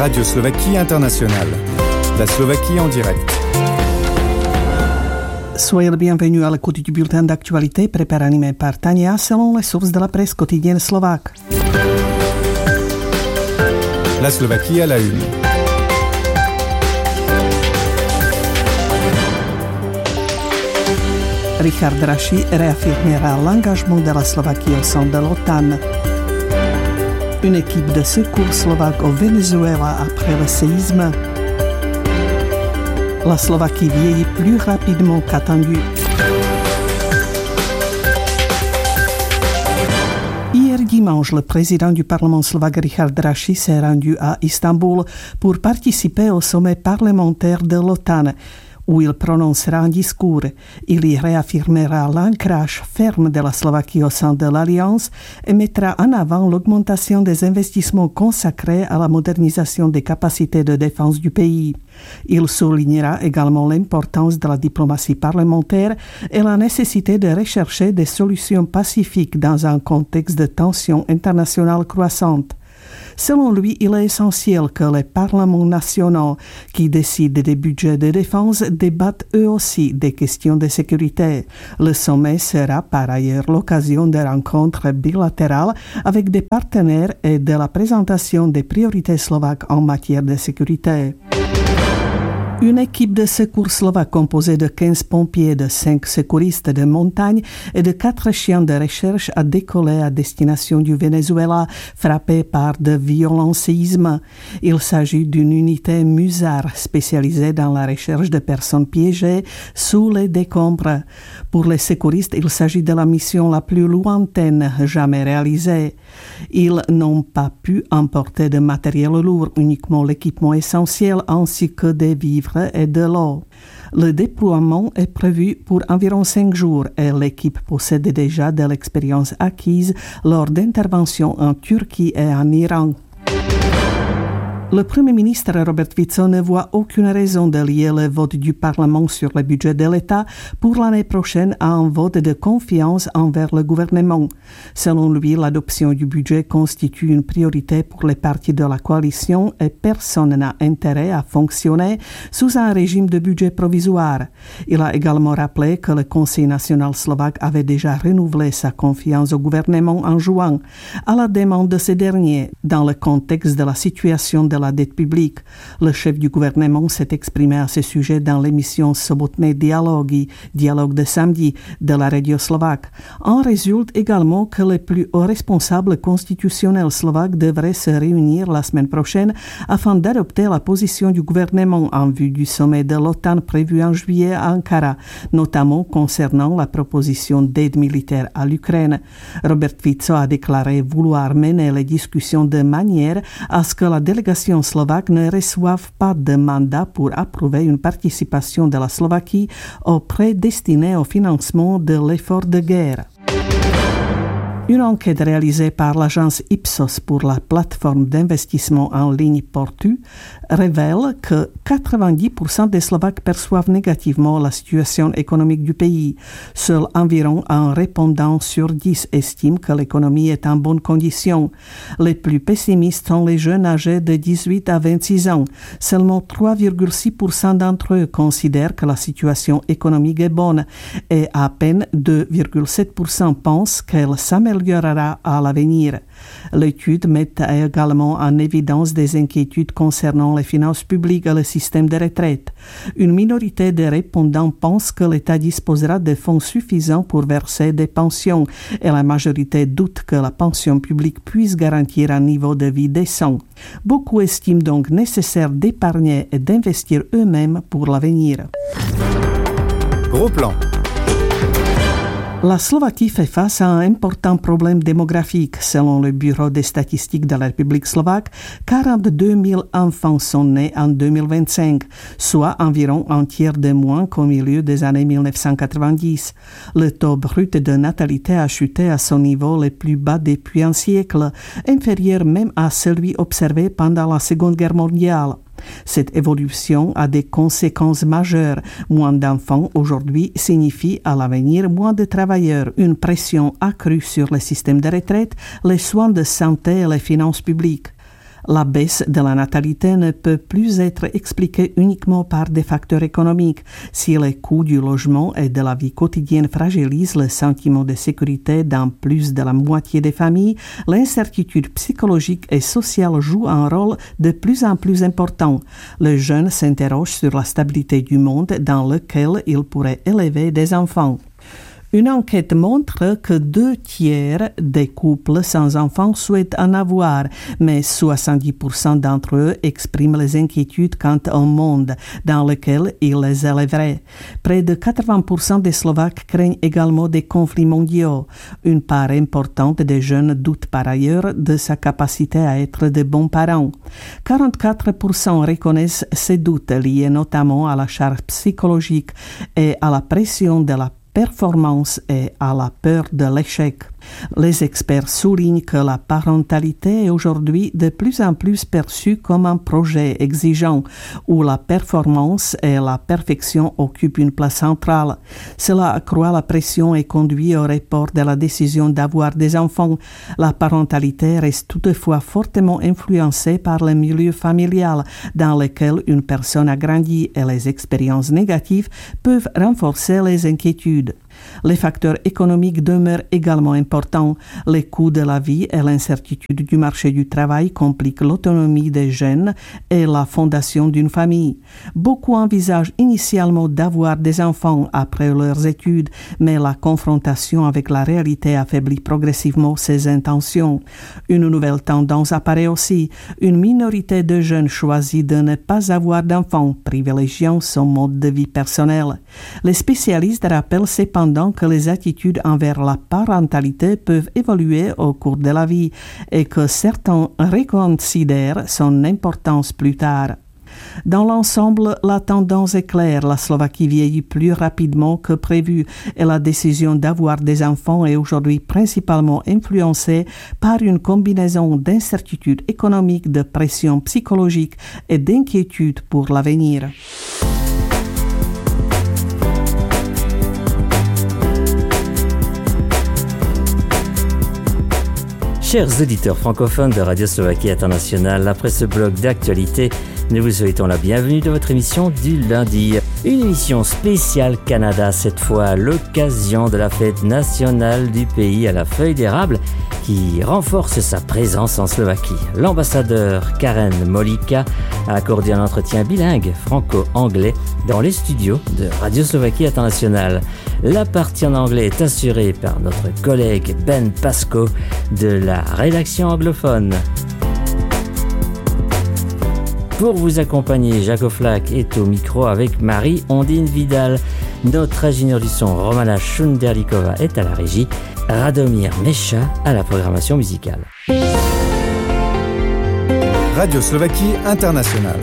Radio Slovaquie Internationale. La Slovaquie en direct. Soyez le bienvenu à l'écoute du bulletin d'actualité préparé animé par Tania selon les sources de la presse quotidienne slovaque. La Slovaquie à la une. Richard Draši réaffirmera l'engagement de la Slovaquie au sein de l'OTAN. Une équipe de secours slovaque au Venezuela après le séisme. La Slovaquie vieillit plus rapidement qu'attendu. Hier dimanche, le président du Parlement slovaque Richard Draši s'est rendu à Istanbul pour participer au sommet parlementaire de l'OTAN, où il prononcera un discours. Il y réaffirmera l'ancrage ferme de la Slovaquie au sein de l'Alliance et mettra en avant l'augmentation des investissements consacrés à la modernisation des capacités de défense du pays. Il soulignera également l'importance de la diplomatie parlementaire et la nécessité de rechercher des solutions pacifiques dans un contexte de tensions internationales croissantes. Selon lui, il est essentiel que les parlements nationaux qui décident des budgets de défense débattent eux aussi des questions de sécurité. Le sommet sera par ailleurs l'occasion de rencontres bilatérales avec des partenaires et de la présentation des priorités slovaques en matière de sécurité. Une équipe de secours slovaque composée de 15 pompiers, de 5 secouristes de montagne et de 4 chiens de recherche a décollé à destination du Venezuela, frappé par de violents séismes. Il s'agit d'une unité MUSAR spécialisée dans la recherche de personnes piégées sous les décombres. Pour les secouristes, il s'agit de la mission la plus lointaine jamais réalisée. Ils n'ont pas pu emporter de matériel lourd, uniquement l'équipement essentiel ainsi que des vivres et de l'eau. Le déploiement est prévu pour environ 5 jours et l'équipe possède déjà de l'expérience acquise lors d'interventions en Turquie et en Iran. Le Premier ministre Robert Fico ne voit aucune raison de lier le vote du Parlement sur le budget de l'État pour l'année prochaine à un vote de confiance envers le gouvernement. Selon lui, l'adoption du budget constitue une priorité pour les partis de la coalition et personne n'a intérêt à fonctionner sous un régime de budget provisoire. Il a également rappelé que le Conseil national slovaque avait déjà renouvelé sa confiance au gouvernement en juin, à la demande de ce dernier, dans le contexte de la situation de la dette publique. Le chef du gouvernement s'est exprimé à ce sujet dans l'émission Sobotné dialogy, dialogue de samedi, de la radio slovaque. En résulte également que les plus hauts responsables constitutionnels slovaques devraient se réunir la semaine prochaine afin d'adopter la position du gouvernement en vue du sommet de l'OTAN prévu en juillet à Ankara, notamment concernant la proposition d'aide militaire à l'Ukraine. Robert Fico a déclaré vouloir mener les discussions de manière à ce que la délégation slovaque ne reçoivent pas de mandat pour approuver une participation de la Slovaquie aux prêts destinés au financement de l'effort de guerre. Une enquête réalisée par l'agence Ipsos pour la plateforme d'investissement en ligne Portu révèle que 90% des Slovaques perçoivent négativement la situation économique du pays. Seul environ un répondant sur 10 estime que l'économie est en bonne condition. Les plus pessimistes sont les jeunes âgés de 18 à 26 ans. Seulement 3,6% d'entre eux considèrent que la situation économique est bonne et à peine 2,7% pensent qu'elle s'améliorera à l'avenir. L'étude met également en évidence des inquiétudes concernant les finances publiques et le système de retraite. Une minorité des répondants pense que l'État disposera de fonds suffisants pour verser des pensions et la majorité doute que la pension publique puisse garantir un niveau de vie décent. Beaucoup estiment donc nécessaire d'épargner et d'investir eux-mêmes pour l'avenir. Gros plan. La Slovaquie fait face à un important problème démographique. Selon le Bureau des statistiques de la République slovaque, 42 000 enfants sont nés en 2025, soit environ un tiers de moins qu'au milieu des années 1990. Le taux brut de natalité a chuté à son niveau le plus bas depuis un siècle, inférieur même à celui observé pendant la Seconde Guerre mondiale. Cette évolution a des conséquences majeures. Moins d'enfants aujourd'hui signifie à l'avenir moins de travailleurs, une pression accrue sur le système de retraite, les soins de santé et les finances publiques. La baisse de la natalité ne peut plus être expliquée uniquement par des facteurs économiques. Si les coûts du logement et de la vie quotidienne fragilisent le sentiment de sécurité dans plus de la moitié des familles, l'incertitude psychologique et sociale joue un rôle de plus en plus important. Les jeunes s'interrogent sur la stabilité du monde dans lequel ils pourraient élever des enfants. Une enquête montre que 2/3 des couples sans enfants souhaitent en avoir, mais 70% d'entre eux expriment les inquiétudes quant au monde dans lequel ils les élèveraient. Près de 80% des Slovaques craignent également des conflits mondiaux. Une part importante des jeunes doute par ailleurs de sa capacité à être de bons parents. 44% reconnaissent ces doutes liés notamment à la charge psychologique et à la pression de la performance et à la peur de l'échec. Les experts soulignent que la parentalité est aujourd'hui de plus en plus perçue comme un projet exigeant, où la performance et la perfection occupent une place centrale. Cela accroît la pression et conduit au report de la décision d'avoir des enfants. La parentalité reste toutefois fortement influencée par le milieu familial dans lequel une personne a grandi et les expériences négatives peuvent renforcer les inquiétudes. Les facteurs économiques demeurent également importants. Les coûts de la vie et l'incertitude du marché du travail compliquent l'autonomie des jeunes et la fondation d'une famille. Beaucoup envisagent initialement d'avoir des enfants après leurs études, mais la confrontation avec la réalité affaiblit progressivement ces intentions. Une nouvelle tendance apparaît aussi. Une minorité de jeunes choisit de ne pas avoir d'enfants, privilégiant son mode de vie personnel. Les spécialistes rappellent cependant que les attitudes envers la parentalité peuvent évoluer au cours de la vie et que certains reconsidèrent son importance plus tard. Dans l'ensemble, la tendance est claire. La Slovaquie vieillit plus rapidement que prévu et la décision d'avoir des enfants est aujourd'hui principalement influencée par une combinaison d'incertitudes économiques, de pression psychologique et d'inquiétude pour l'avenir. Chers auditeurs francophones de Radio Slovaquie Internationale, après ce bloc d'actualité, nous vous souhaitons la bienvenue dans votre émission du lundi. Une émission spéciale Canada cette fois à l'occasion de la fête nationale du pays à la feuille d'érable qui renforce sa présence en Slovaquie. L'ambassadeur Karen Molíka a accordé un entretien bilingue franco-anglais dans les studios de Radio Slovaquie Internationale. La partie en anglais est assurée par notre collègue Ben Pasco de la rédaction anglophone. Pour vous accompagner, Jacques Oflac est au micro avec Marie-Ondine Vidal. Notre ingénieur du son, Romana Shunderlikova, est à la régie. Radomir Mesha à la programmation musicale. Radio Slovaquie Internationale.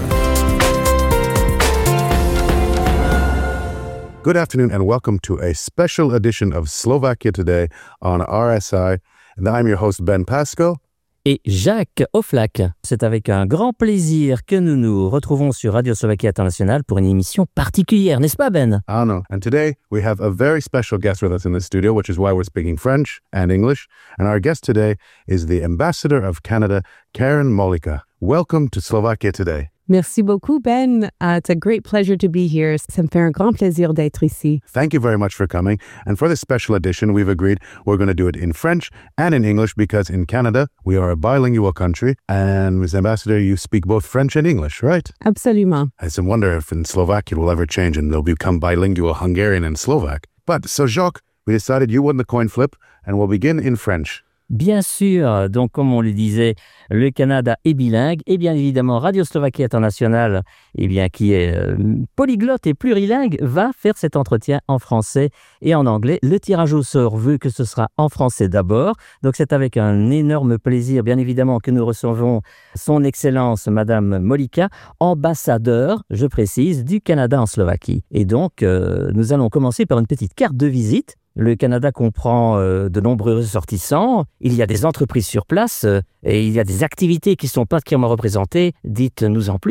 Good afternoon and welcome to a special edition of Slovakia Today on RSI. And I'm your host Ben Pasco. Et Jacques Oflac. C'est avec un grand plaisir que nous nous retrouvons sur Radio Slovaquie Internationale pour une émission particulière, n'est-ce pas Ben? I know. And today we have a very special guest with us in the studio, which is why we're speaking French and English. And our guest today is the Ambassador of Canada, Karen Molíka. Welcome to Slovakia Today. Merci beaucoup, Ben. It's a great pleasure to be here. Ça me fait un grand plaisir d'être ici. Thank you very much for coming. And for this special edition, we've agreed we're going to do it in French and in English because in Canada, we are a bilingual country. And Ms. Ambassador, you speak both French and English, right? Absolument. I wonder if in Slovakia it will ever change and they'll become bilingual Hungarian and Slovak. But so Jacques, we decided you won the coin flip and we'll begin in French. Bien sûr, donc comme on le disait, le Canada est bilingue et bien évidemment Radio Slovaquie Internationale, eh bien, qui est polyglotte et plurilingue, va faire cet entretien en français et en anglais. Le tirage au sort veut que ce sera en français d'abord, donc c'est avec un énorme plaisir bien évidemment que nous recevons son Excellence Madame Molíka, ambassadeur, je précise, du Canada en Slovaquie. Et donc nous allons commencer par une petite carte de visite. Le Canada comprend de nombreux ressortissants, il y a des entreprises sur place et il y a des activités qui sont particulièrement représentées. Dites-nous en plus.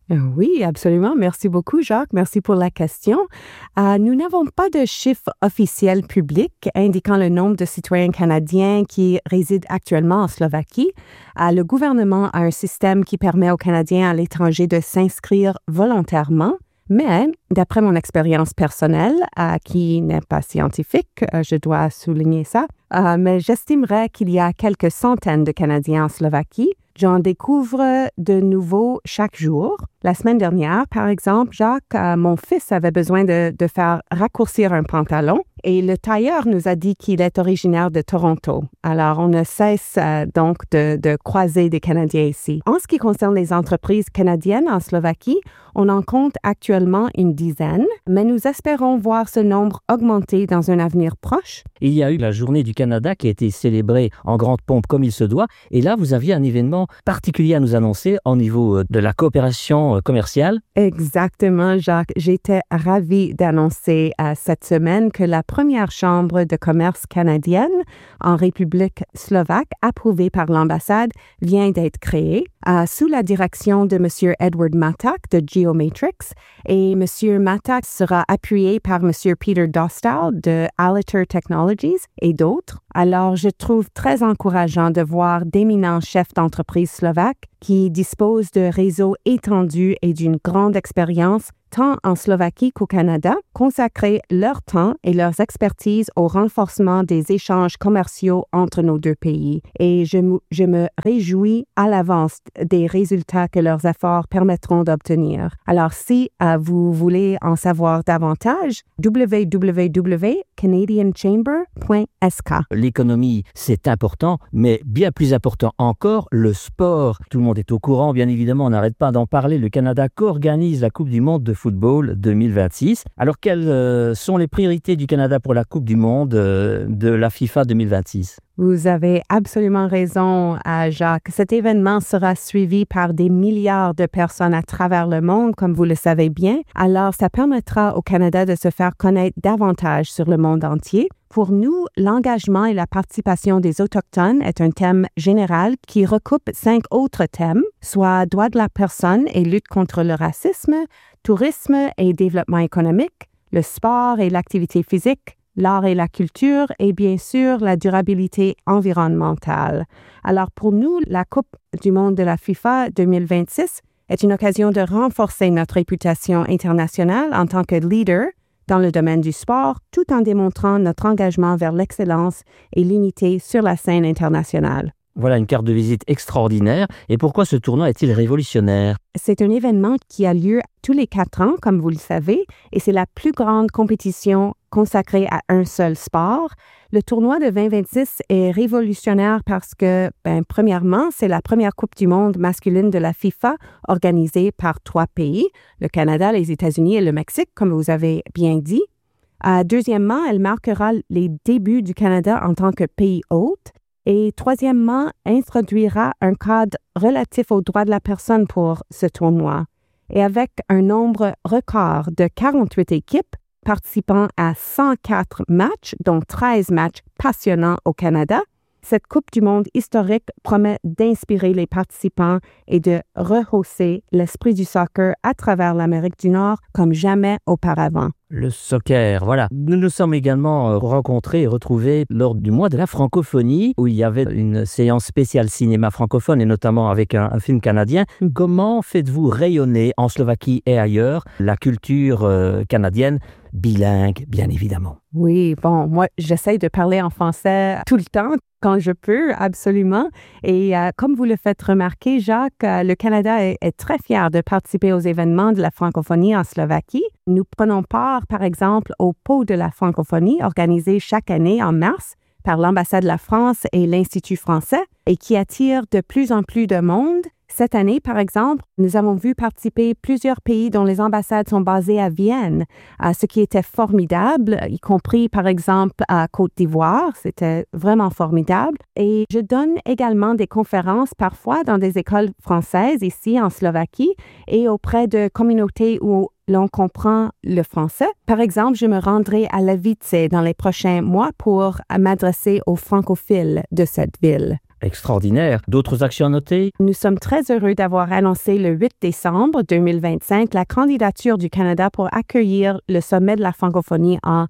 Oui, absolument. Merci beaucoup, Jacques. Merci pour la question. Nous n'avons pas de chiffre officiel public indiquant le nombre de citoyens canadiens qui résident actuellement en Slovaquie. Le gouvernement a un système qui permet aux Canadiens à l'étranger de s'inscrire volontairement. Mais, d'après mon expérience personnelle, qui n'est pas scientifique, je dois souligner ça, mais j'estimerais qu'il y a quelques centaines de Canadiens en Slovaquie. J'en découvre de nouveaux chaque jour. La semaine dernière, par exemple, Jacques, mon fils avait besoin de faire raccourcir un pantalon et le tailleur nous a dit qu'il est originaire de Toronto. Alors, on ne cesse donc de croiser des Canadiens ici. En ce qui concerne les entreprises canadiennes en Slovaquie, on en compte actuellement une dizaine, mais nous espérons voir ce nombre augmenter dans un avenir proche. Il y a eu la Journée du Canada qui a été célébrée en grande pompe comme il se doit. Et là, vous aviez un événement particulier à nous annoncer au niveau de la coopération commerciale. Exactement, Jacques. J'étais ravie d'annoncer cette semaine que la première chambre de commerce canadienne en République slovaque, approuvée par l'ambassade, vient d'être créée sous la direction de M. Edward Matak de Geomatrix. Et M. Matak sera appuyé par M. Peter Dostal de Aliter Technologies et d'autres. Alors, je trouve très encourageant de voir d'éminents chefs d'entreprise slovaques qui disposent de réseaux étendus et d'une grande expérience tant en Slovaquie qu'au Canada, consacrer leur temps et leurs expertises au renforcement des échanges commerciaux entre nos deux pays. Et je me réjouis à l'avance des résultats que leurs efforts permettront d'obtenir. Alors, si vous voulez en savoir davantage, www.canadianchamber.sk. L'économie, c'est important, mais bien plus important encore, le sport. Tout le monde est au courant, bien évidemment, on n'arrête pas d'en parler. Le Canada co-organise la Coupe du monde de football 2026. Alors, quelles sont les priorités du Canada pour la Coupe du monde de la FIFA 2026? Vous avez absolument raison, Jacques. Cet événement sera suivi par des milliards de personnes à travers le monde, comme vous le savez bien. Alors, ça permettra au Canada de se faire connaître davantage sur le monde entier. Pour nous, l'engagement et la participation des Autochtones est un thème général qui recoupe 5 autres thèmes, soit droits de la personne et lutte contre le racisme, tourisme et développement économique, le sport et l'activité physique, l'art et la culture et bien sûr la durabilité environnementale. Alors pour nous, la Coupe du monde de la FIFA 2026 est une occasion de renforcer notre réputation internationale en tant que leader dans le domaine du sport, tout en démontrant notre engagement vers l'excellence et l'unité sur la scène internationale. Voilà une carte de visite extraordinaire. Et pourquoi ce tournoi est-il révolutionnaire? C'est un événement qui a lieu tous les 4 ans, comme vous le savez, et c'est la plus grande compétition consacrée à un seul sport. Le tournoi de 2026 est révolutionnaire parce que, premièrement, c'est la première Coupe du monde masculine de la FIFA organisée par 3 pays, le Canada, les États-Unis et le Mexique, comme vous avez bien dit. Deuxièmement, elle marquera les débuts du Canada en tant que pays hôte. Et troisièmement, introduira un cadre relatif aux droits de la personne pour ce tournoi. Et avec un nombre record de 48 équipes participant à 104 matchs, dont 13 matchs passionnants au Canada, cette Coupe du monde historique promet d'inspirer les participants et de rehausser l'esprit du soccer à travers l'Amérique du Nord comme jamais auparavant. Le soccer, voilà. Nous nous sommes également rencontrés et retrouvés lors du mois de la francophonie où il y avait une séance spéciale cinéma francophone et notamment avec un film canadien. Comment faites-vous rayonner en Slovaquie et ailleurs la culture canadienne bilingue, bien évidemment? Oui, bon, moi, j'essaie de parler en français tout le temps, quand je peux, absolument. Et comme vous le faites remarquer, Jacques, le Canada est très fier de participer aux événements de la francophonie en Slovaquie. Nous prenons part, par exemple, au Pot de la francophonie organisé chaque année en mars par l'ambassade de la France et l'Institut français et qui attire de plus en plus de monde. Cette année, par exemple, nous avons vu participer plusieurs pays dont les ambassades sont basées à Vienne, ce qui était formidable, y compris, par exemple, à Côte d'Ivoire. C'était vraiment formidable. Et je donne également des conférences parfois dans des écoles françaises ici en Slovaquie et auprès de communautés où l'on comprend le français. Par exemple, je me rendrai à Levice dans les prochains mois pour m'adresser aux francophiles de cette ville. Extraordinaire. D'autres actions à noter? Nous sommes très heureux d'avoir annoncé le 8 décembre 2025 la candidature du Canada pour accueillir le sommet de la francophonie en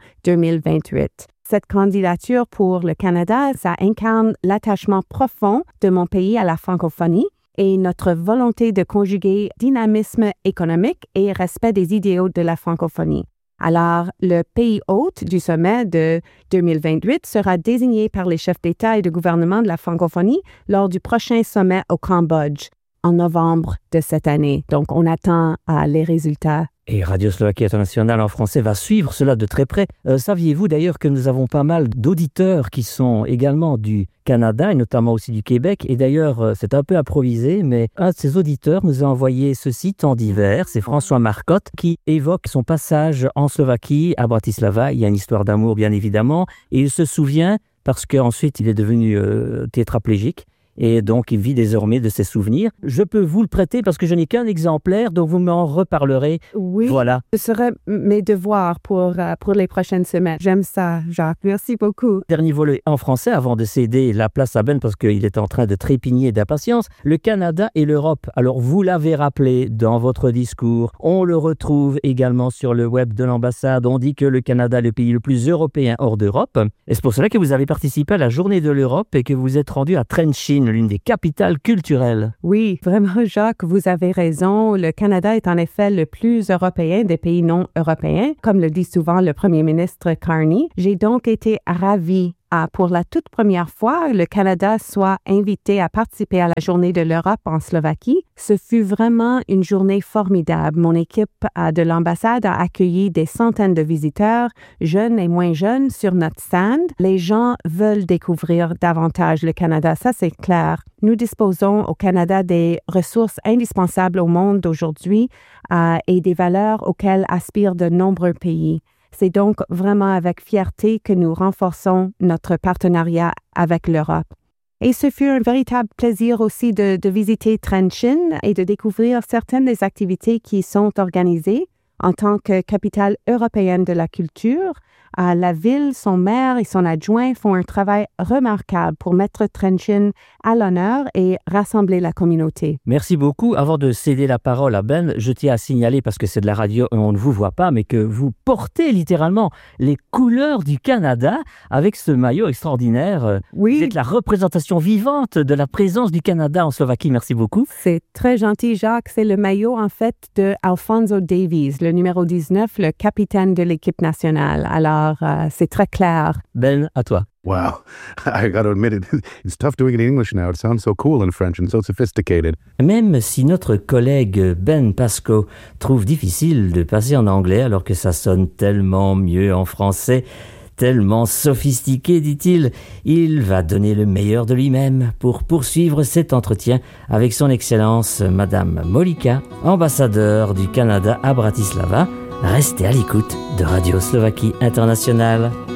2028. Cette candidature pour le Canada, ça incarne l'attachement profond de mon pays à la francophonie et notre volonté de conjuguer dynamisme économique et respect des idéaux de la francophonie. Alors, le pays hôte du sommet de 2028 sera désigné par les chefs d'État et de gouvernement de la francophonie lors du prochain sommet au Cambodge en novembre de cette année. Donc, on attend les résultats. Et Radio Slovaquie Internationale en français va suivre cela de très près. Saviez-vous d'ailleurs que nous avons pas mal d'auditeurs qui sont également du Canada et notamment aussi du Québec? Et d'ailleurs, c'est un peu improvisé, mais un de ces auditeurs nous a envoyé ceci temps d'hiver. C'est François Marcotte qui évoque son passage en Slovaquie, à Bratislava. Il y a une histoire d'amour, bien évidemment. Et il se souvient, parce qu'ensuite il est devenu tétraplégique. Et donc, il vit désormais de ses souvenirs. Je peux vous le prêter parce que je n'ai qu'un exemplaire, donc vous m'en reparlerez. Oui, voilà. Ce serait mes devoirs pour les prochaines semaines. J'aime ça, Jacques. Merci beaucoup. Dernier volet en français avant de céder la place à Ben parce qu'il est en train de trépigner d'impatience. Le Canada et l'Europe. Alors, vous l'avez rappelé dans votre discours. On le retrouve également sur le web de l'ambassade. On dit que le Canada est le pays le plus européen hors d'Europe. Et c'est pour cela que vous avez participé à la Journée de l'Europe et que vous êtes rendu à Trenčín, l'une des capitales culturelles. Oui, vraiment, Jacques, vous avez raison. Le Canada est en effet le plus européen des pays non européens, comme le dit souvent le premier ministre Carney. J'ai donc été ravie pour la toute première fois, le Canada soit invité à participer à la Journée de l'Europe en Slovaquie. Ce fut vraiment une journée formidable. Mon équipe de l'ambassade a accueilli des centaines de visiteurs, jeunes et moins jeunes, sur notre stand. Les gens veulent découvrir davantage le Canada, ça c'est clair. Nous disposons au Canada des ressources indispensables au monde d'aujourd'hui et des valeurs auxquelles aspirent de nombreux pays. C'est donc vraiment avec fierté que nous renforçons notre partenariat avec l'Europe. Et ce fut un véritable plaisir aussi de visiter Trenčín et de découvrir certaines des activités qui sont organisées en tant que capitale européenne de la culture. La ville, son maire et son adjoint font un travail remarquable pour mettre Trenčín à l'honneur et rassembler la communauté. Merci beaucoup. Avant de céder la parole à Ben, je tiens à signaler, parce que c'est de la radio et on ne vous voit pas, mais que vous portez littéralement les couleurs du Canada avec ce maillot extraordinaire. Oui. Vous êtes la représentation vivante de la présence du Canada en Slovaquie. Merci beaucoup. C'est très gentil, Jacques. C'est le maillot, en fait, de Alphonso Davies, le numéro 19, le capitaine de l'équipe nationale. Alors, c'est très clair. Ben, à toi. Wow. I got to admit it. It's tough doing it in English now. It sounds so cool in French and so sophisticated. Même si notre collègue Ben Pasco trouve difficile de passer en anglais alors que ça sonne tellement mieux en français, tellement sophistiqué, dit-il, il va donner le meilleur de lui-même pour poursuivre cet entretien avec son Excellence Madame Molika, ambassadeur du Canada à Bratislava. Restez à l'écoute de Radio Slovaquie Internationale.